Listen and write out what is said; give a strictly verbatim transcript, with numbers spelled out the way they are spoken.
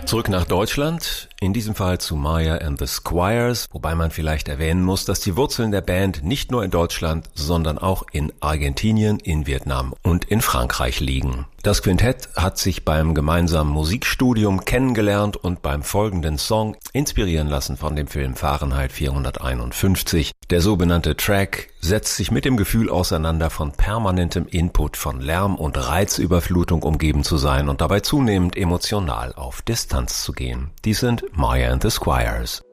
Zurück nach Deutschland, in diesem Fall zu Maya and the Squires, wobei man vielleicht erwähnen muss, dass die Wurzeln der Band nicht nur in Deutschland, sondern auch in Argentinien, in Vietnam und in Frankreich liegen. Das Quintett hat sich beim gemeinsamen Musikstudium kennengelernt und beim folgenden Song inspirieren lassen von dem Film Fahrenheit vierhunderteinundfünfzig. Der sogenannte Track setzt sich mit dem Gefühl auseinander, von permanentem Input von Lärm und Reizüberflutung umgeben zu sein und dabei zunehmend emotional auf Distanz zu gehen. Dies sind Maya and the Squires.